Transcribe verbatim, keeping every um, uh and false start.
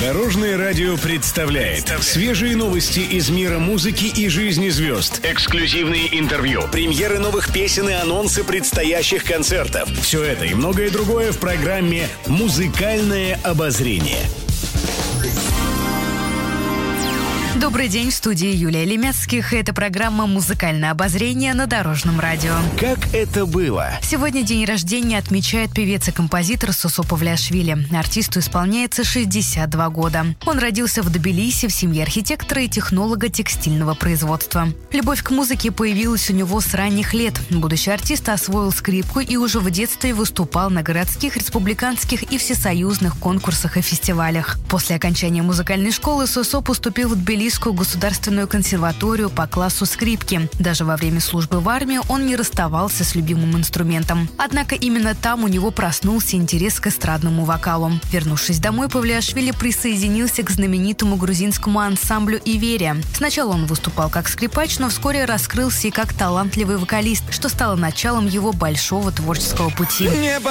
Дорожное радио представляет свежие новости из мира музыки и жизни звезд. Эксклюзивные интервью, премьеры новых песен и анонсы предстоящих концертов. Все это и многое другое в программе «Музыкальное обозрение». Добрый день, в студии Юлия Лемецких. Это программа «Музыкальное обозрение» на Дорожном радио. Как это было? Сегодня день рождения отмечает певец и композитор Сосо Павлиашвили. Артисту исполняется шестьдесят два года. Он родился в Тбилиси в семье архитектора и технолога текстильного производства. Любовь к музыке появилась у него с ранних лет. Будущий артист освоил скрипку и уже в детстве выступал на городских, республиканских и всесоюзных конкурсах и фестивалях. После окончания музыкальной школы Сосо поступил в Тбилисскую государственную консерваторию по классу скрипки. Даже во время службы в армии он не расставался с любимым инструментом. Однако именно там у него проснулся интерес к эстрадному вокалу. Вернувшись домой, Павлиашвили присоединился к знаменитому грузинскому ансамблю «Иверия». Сначала он выступал как скрипач, но вскоре раскрылся и как талантливый вокалист, что стало началом его большого творческого пути. Небо